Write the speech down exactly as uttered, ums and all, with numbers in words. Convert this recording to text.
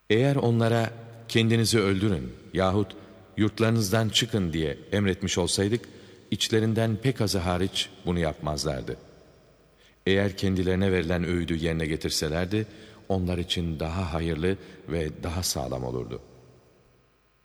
Eğer onlara kendinizi öldürün yahut yurtlarınızdan çıkın diye emretmiş olsaydık, içlerinden pek azı hariç bunu yapmazlardı. Eğer kendilerine verilen öğüdü yerine getirselerdi, onlar için daha hayırlı ve daha sağlam olurdu.